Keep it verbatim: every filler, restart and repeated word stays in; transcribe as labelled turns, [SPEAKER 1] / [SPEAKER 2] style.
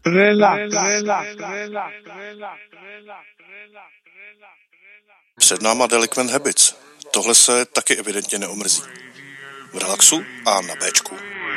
[SPEAKER 1] Před náma Delinquent Habits. Tohle se taky evidentně neomrzí. V relaxu a na béčku.